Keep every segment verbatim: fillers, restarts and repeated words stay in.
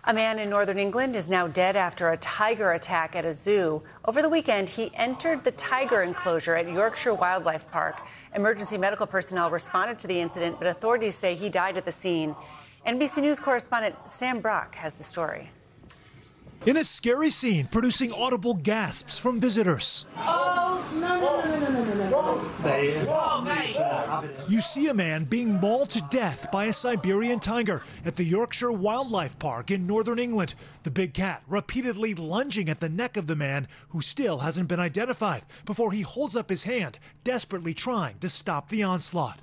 A man in northern England is now dead after a tiger attack at a zoo. Over the weekend, he entered the tiger enclosure at Yorkshire Wildlife Park. Emergency medical personnel responded to the incident, but authorities say he died at the scene. N B C News correspondent Sam Brock has the story. In a scary scene, producing audible gasps from visitors. Oh, no, no, no, no, no, no, no. You see a man being mauled to death by a Siberian tiger at the Yorkshire Wildlife Park in northern England. The big cat repeatedly lunging at the neck of the man, who still hasn't been identified, before he holds up his hand, desperately trying to stop the onslaught.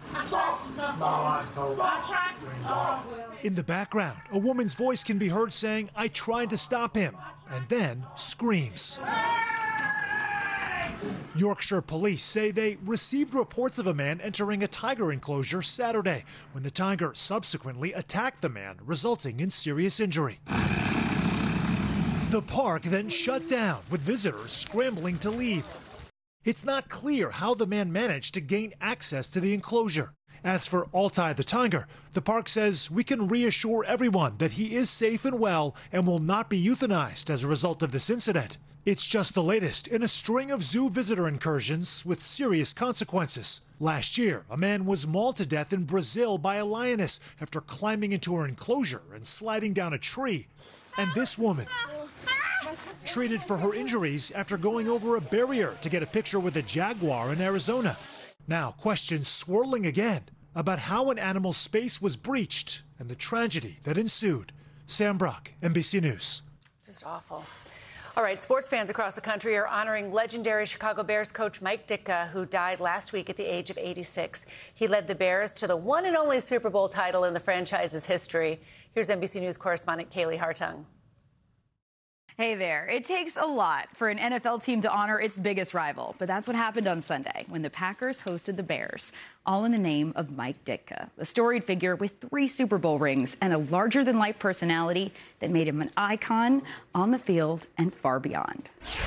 In the background, a woman's voice can be heard saying, "I tried to stop him," and then screams. Yorkshire police say they received reports of a man entering a tiger enclosure Saturday, when the tiger subsequently attacked the man, resulting in serious injury. The park then shut down, with visitors scrambling to leave. It's not clear how the man managed to gain access to the enclosure. As for Altai the tiger, the park says we can reassure everyone that he is safe and well and will not be euthanized as a result of this incident. It's just the latest in a string of zoo visitor incursions with serious consequences. Last year, a man was mauled to death in Brazil by a lioness after climbing into her enclosure and sliding down a tree. And this woman, treated for her injuries after going over a barrier to get a picture with a jaguar in Arizona. Now, questions swirling again about how an animal's space was breached and the tragedy that ensued. Sam Brock, N B C News. Just awful. All right, sports fans across the country are honoring legendary Chicago Bears coach Mike Ditka, who died last week at the age of eighty-six. He led the Bears to the one and only Super Bowl title in the franchise's history. Here's N B C News correspondent Kaylee Hartung. Hey there. It takes a lot for an N F L team to honor its biggest rival, but that's what happened on Sunday when the Packers hosted the Bears, all in the name of Mike Ditka, a storied figure with three Super Bowl rings and a larger-than-life personality that made him an icon on the field and far beyond.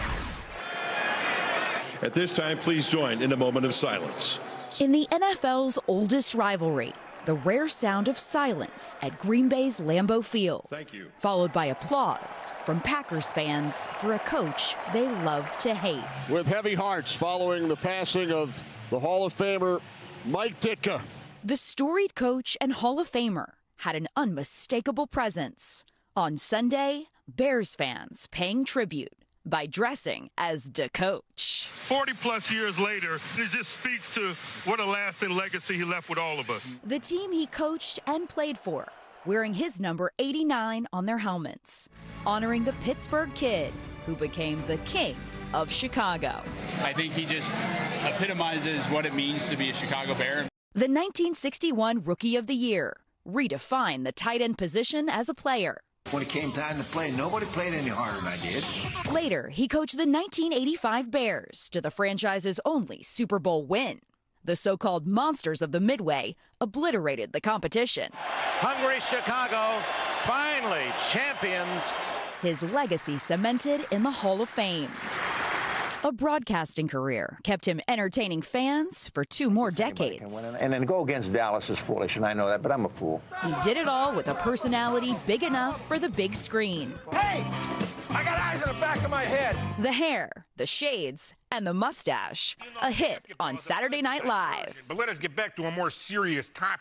At this time, please join in a moment of silence. In the N F L's oldest rivalry, the rare sound of silence at Green Bay's Lambeau Field. Thank you. Followed by applause from Packers fans for a coach they love to hate. With heavy hearts following the passing of the Hall of Famer Mike Ditka. The storied coach and Hall of Famer had an unmistakable presence. On Sunday, Bears fans paying tribute by dressing as the coach. forty plus years later, it just speaks to what a lasting legacy he left with all of us. The team he coached and played for, wearing his number eighty-nine on their helmets, honoring the Pittsburgh Kid who became the king of Chicago. I think he just epitomizes what it means to be a Chicago Bear. The nineteen sixty-one Rookie of the Year redefined the tight end position as a player. When it came time to play, nobody played any harder than I did. Later, he coached the nineteen eighty-five Bears to the franchise's only Super Bowl win. The so-called monsters of the Midway obliterated the competition. Hungry Chicago, finally champions. His legacy cemented in the Hall of Fame. A broadcasting career kept him entertaining fans for two more decades. And then go against Dallas is foolish, and I know that, but I'm a fool. He did it all with a personality big enough for the big screen. Hey, I got eyes in the back of my head. The hair, the shades, and the mustache. A hit on Saturday Night Live. But let us get back to a more serious topic.